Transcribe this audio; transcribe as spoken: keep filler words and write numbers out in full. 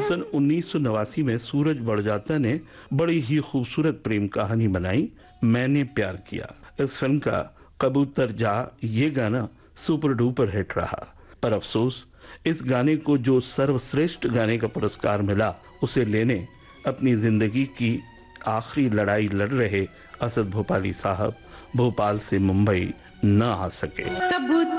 सन उन्नीस सौ नवासी में सूरज बड़जात्या ने बड़ी ही खूबसूरत प्रेम कहानी बनाई, मैंने प्यार किया। इस फिल्म का कबूतर जा ये गाना सुपर डुपर हिट रहा, पर अफसोस इस गाने को जो सर्वश्रेष्ठ गाने का पुरस्कार मिला, उसे लेने अपनी जिंदगी की आखिरी लड़ाई लड़ रहे असद भोपाली साहब भोपाल से मुंबई न आ सके।